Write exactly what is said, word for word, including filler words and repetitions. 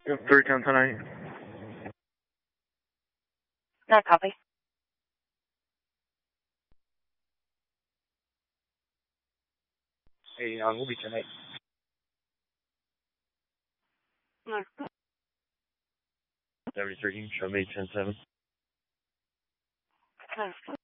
Yep, three ten ten eight. Not copy. Hey, um, we'll be ten eight. Mm. seventy-three, show me ten seven. Mm.